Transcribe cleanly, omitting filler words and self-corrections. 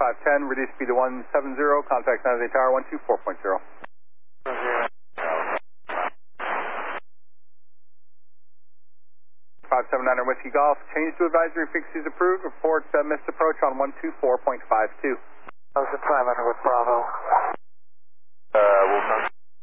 510, reduce speed to 170, contact San Jose Tower 124.0. 579 Whiskey Golf, change to advisory, frequencies approved, report missed approach on 124.52. That was the prime with Bravo. We'll